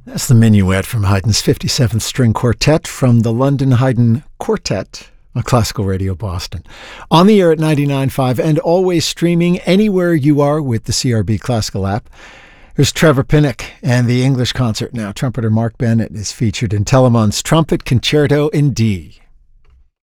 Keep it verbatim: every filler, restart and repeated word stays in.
That's the Minuet from Haydn's fifty-seventh String Quartet from the London Haydn Quartet on Classical Radio Boston. On the air at ninety-nine point five and always streaming anywhere you are with the C R B Classical app. Here's Trevor Pinnock and the English concert now. Trumpeter Mark Bennett is featured in Telemann's Trumpet Concerto in D.